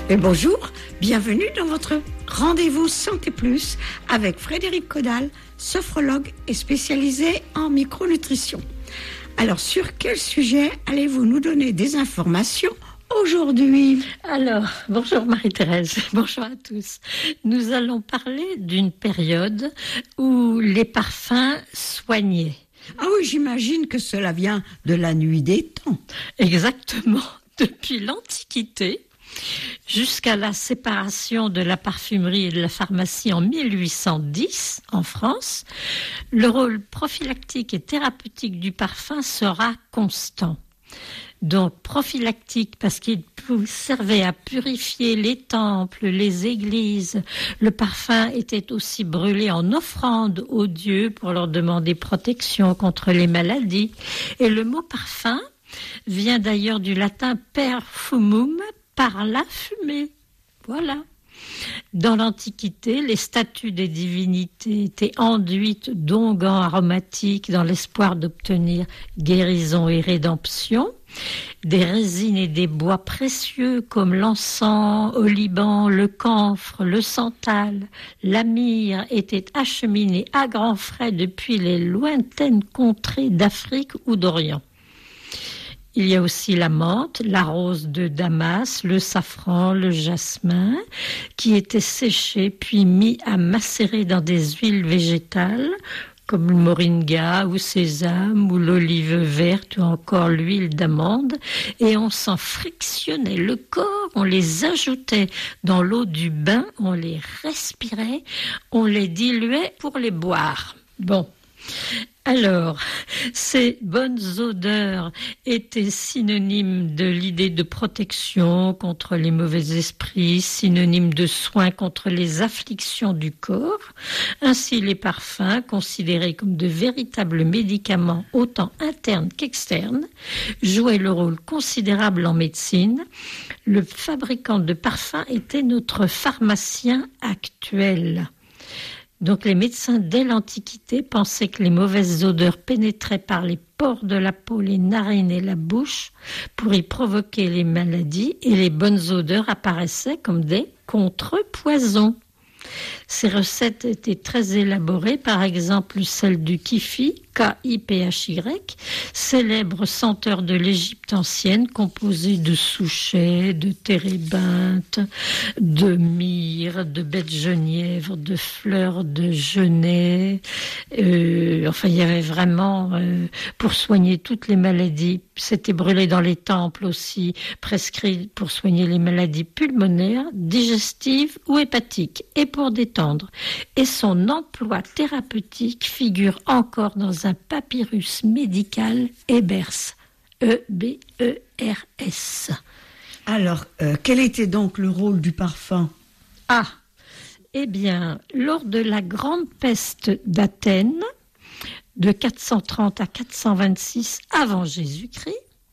Et bonjour, bienvenue dans votre rendez-vous Santé Plus avec Frédéric Caudal, sophrologue et spécialisé en micronutrition. Alors, sur quel sujet allez-vous nous donner des informations aujourd'hui? Alors, bonjour Marie-Thérèse, bonjour à tous. Nous allons parler d'une période où les parfums soignaient. Ah oui, j'imagine que cela vient de la nuit des temps. Exactement, depuis l'Antiquité jusqu'à la séparation de la parfumerie et de la pharmacie en 1810 en France, le rôle prophylactique et thérapeutique du parfum sera constant. Donc prophylactique parce qu'il servait à purifier les temples, les églises. Le parfum était aussi brûlé en offrande aux dieux pour leur demander protection contre les maladies. Et le mot parfum vient d'ailleurs du latin perfumum, par la fumée. Voilà. Dans l'Antiquité, les statues des divinités étaient enduites d'onguents aromatiques dans l'espoir d'obtenir guérison et rédemption. Des résines et des bois précieux comme l'encens, au Liban, le camphre, le santal, la myrrhe étaient acheminés à grands frais depuis les lointaines contrées d'Afrique ou d'Orient. Il y a aussi la menthe, la rose de Damas, le safran, le jasmin, qui étaient séchés puis mis à macérer dans des huiles végétales, comme le moringa ou sésame ou l'olive verte ou encore l'huile d'amande. Et on s'en frictionnait le corps, on les ajoutait dans l'eau du bain, on les respirait, on les diluait pour les boire. Bon. Alors, ces bonnes odeurs étaient synonymes de l'idée de protection contre les mauvais esprits, synonymes de soins contre les afflictions du corps. Ainsi, les parfums, considérés comme de véritables médicaments autant internes qu'externes, jouaient le rôle considérable en médecine. Le fabricant de parfums était notre pharmacien actuel. Donc les médecins dès l'Antiquité pensaient que les mauvaises odeurs pénétraient par les pores de la peau, les narines et la bouche pour y provoquer les maladies, et les bonnes odeurs apparaissaient comme des contrepoisons. Ces recettes étaient très élaborées, par exemple celle du Kiphy, K-I-P-H-Y, célèbre senteur de l'Égypte ancienne, composée de souchet, de térébinthe, de myrrhe, de baies de genièvre, de fleurs de genêt. Enfin, il y avait vraiment, pour soigner toutes les maladies, c'était brûlé dans les temples aussi, prescrit pour soigner les maladies pulmonaires, digestives ou hépatiques, et pour détendre. Et son emploi thérapeutique figure encore dans un papyrus médical Ebers, E-B-E-R-S. Alors, quel était donc le rôle du parfum? Eh bien, lors de la grande peste d'Athènes, de 430 à 426 avant Jésus-Christ,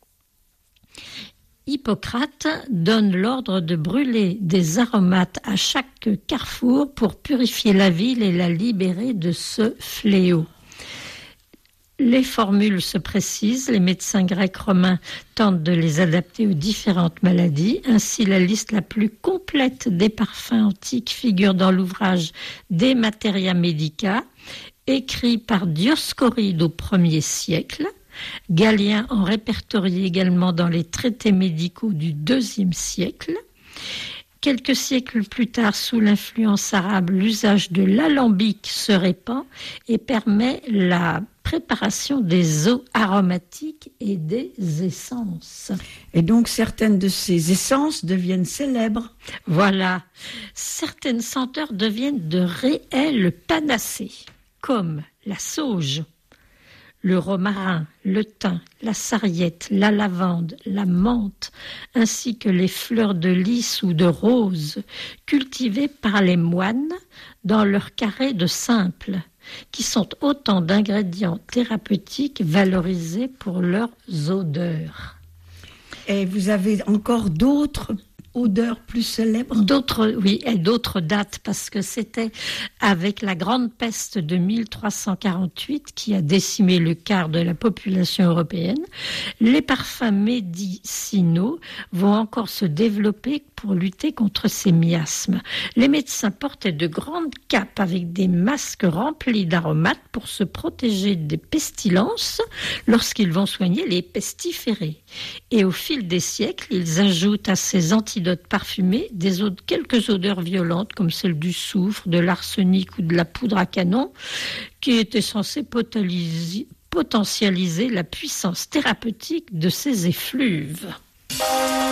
Hippocrate donne l'ordre de brûler des aromates à chaque carrefour pour purifier la ville et la libérer de ce fléau. Les formules se précisent, les médecins grecs romains tentent de les adapter aux différentes maladies. Ainsi, la liste la plus complète des parfums antiques figure dans l'ouvrage De Materia Medica, écrit par Dioscoride au 1er siècle. Galien en répertorie également dans les traités médicaux du 2e siècle. Quelques siècles plus tard, sous l'influence arabe, l'usage de l'alambic se répand et permet la préparation des eaux aromatiques et des essences. Et donc, certaines de ces essences deviennent célèbres. Voilà. Certaines senteurs deviennent de réelles panacées, comme la sauge, le romarin, le thym, la sarriette, la lavande, la menthe, ainsi que les fleurs de lys ou de rose, cultivées par les moines dans leurs carrés de simples, qui sont autant d'ingrédients thérapeutiques valorisés pour leurs odeurs. Et vous avez encore d'autres odeurs plus célèbres? D'autres dates, parce que c'était avec la grande peste de 1348 qui a décimé le quart de la population européenne. Les parfums médicinaux vont encore se développer pour lutter contre ces miasmes. Les médecins portaient de grandes capes avec des masques remplis d'aromates pour se protéger des pestilences lorsqu'ils vont soigner les pestiférés. Et au fil des siècles, ils ajoutent à ces antidotes parfumés quelques odeurs violentes comme celle du soufre, de l'arsenic ou de la poudre à canon qui étaient censées potentialiser la puissance thérapeutique de ces effluves.